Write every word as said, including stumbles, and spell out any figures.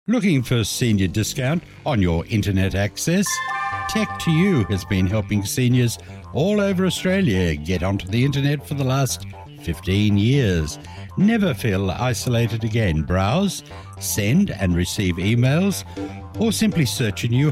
Looking for senior discount on your internet access? Tech to You has been helping seniors all over Australia get onto the internet for the last fifteen years. Never feel isolated again. Browse, send and receive emails, or simply search a new